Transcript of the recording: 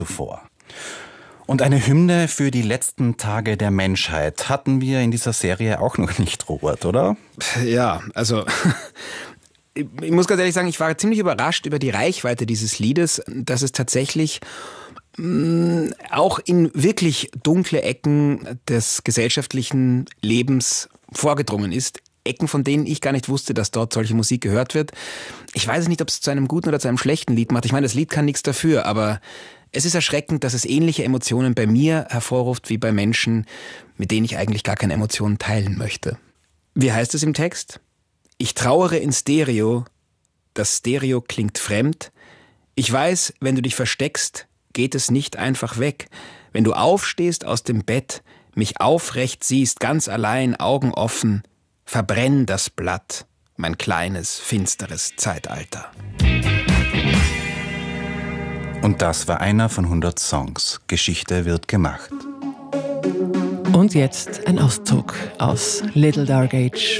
zuvor. Und eine Hymne für die letzten Tage der Menschheit hatten wir in dieser Serie auch noch nicht, Robert, oder? Ja, also ich muss ganz ehrlich sagen, ich war ziemlich überrascht über die Reichweite dieses Liedes, dass es tatsächlich auch in wirklich dunkle Ecken des gesellschaftlichen Lebens vorgedrungen ist. Ecken, von denen ich gar nicht wusste, dass dort solche Musik gehört wird. Ich weiß nicht, ob es zu einem guten oder zu einem schlechten Lied macht. Ich meine, das Lied kann nichts dafür, aber es ist erschreckend, dass es ähnliche Emotionen bei mir hervorruft wie bei Menschen, mit denen ich eigentlich gar keine Emotionen teilen möchte. Wie heißt es im Text? Ich trauere in Stereo, das Stereo klingt fremd. Ich weiß, wenn du dich versteckst, geht es nicht einfach weg. Wenn du aufstehst aus dem Bett, mich aufrecht siehst, ganz allein, Augen offen, verbrenn das Blatt, mein kleines, finsteres Zeitalter. Und das war einer von 100 Songs. Geschichte wird gemacht. Und jetzt ein Auszug aus Little Dark Age